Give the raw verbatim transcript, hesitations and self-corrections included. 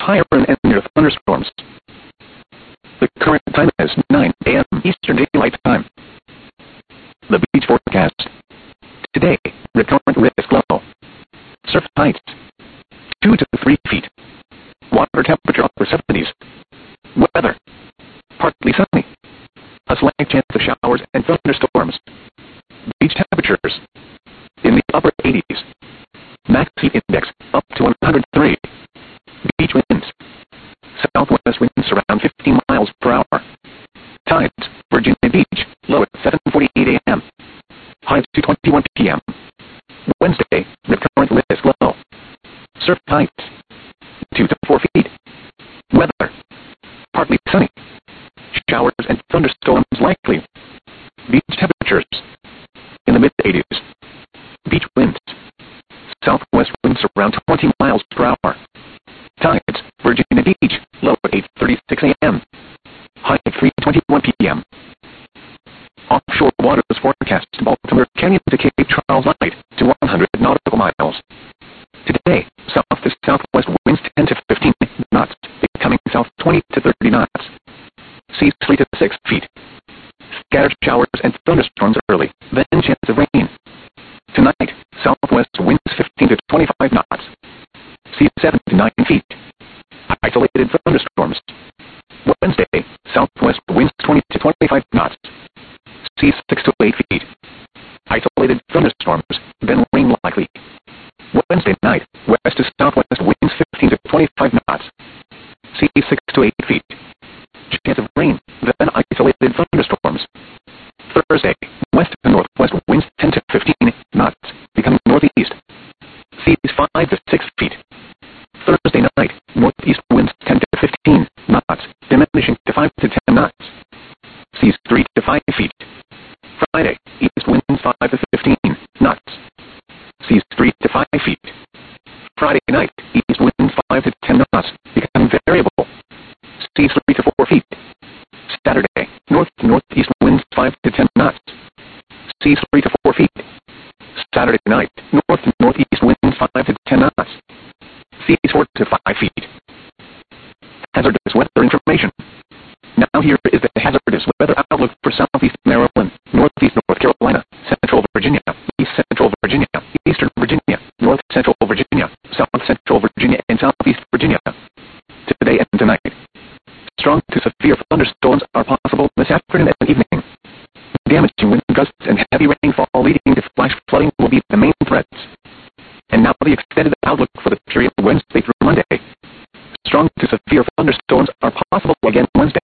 higher and near thunderstorms. The current time is nine a m Eastern Daylight Time. The beach forecast. Today, recurrent risk low. Surf height, two to three feet. Water temperature upper seventies. Weather, partly sunny. A slight chance of showers and thunderstorms. Beach temperatures, in the upper eighties. Max heat index, up to one hundred three. Beach winds, southwest winds around fifteen miles per hour. Tides, Virginia Beach, low at seven forty-eight a m High at two twenty-one p m Wednesday, recurrent risk low. Surf height, two to four feet. Weather, partly sunny. Showers and thunderstorms likely. Beach temperatures, in the mid-eighties. Beach winds, southwest winds around twenty miles per hour. Tides, Virginia Beach, low at eight thirty-six a m High at three twenty-one p m Offshore waters forecast Baltimore Canyon to Cape Charles light to one hundred nautical miles. Today, south to southwest winds ten to fifteen knots, becoming south twenty to thirty knots. Seas three to six feet. Scattered showers and thunderstorms early, then chance of rain. Tonight, southwest winds fifteen to twenty-five knots. Seas seven to nine feet. Isolated thunderstorms. Wednesday, southwest winds twenty to twenty-five knots. Seas six to eight feet. Isolated thunderstorms, then rain likely. Wednesday night, west to southwest winds fifteen to twenty-five knots. Seas six to eight feet. Chance of rain, then isolated thunderstorms. Thursday, west to northwest winds ten to fifteen knots, becoming northeast. Seas five to six feet. Thursday night, northeast winds ten to fifteen knots, diminishing to five to ten knots. Seas three to five feet. Friday, east winds five to fifteen knots. Seas three to five feet. Friday night, east winds five to ten knots, becoming variable. Seas three to four feet. Saturday, north to northeast winds five to ten knots. Seas three to four feet. Saturday night, north to northeast winds five to ten knots. Seas four to five feet. Hazardous weather information. Now here is the hazardous weather outlook for southeast Maryland, northeast North Carolina, central Virginia, east central Virginia, eastern Virginia, north central Virginia, south central Virginia, and southeast Virginia. Today and tonight. Strong to severe thunderstorms are possible this afternoon and evening. Damaging wind gusts and heavy rainfall leading to flash flooding will be the main threats. And now the extended outlook for the period Wednesday through Monday. Strong to severe thunderstorms are possible again Wednesday.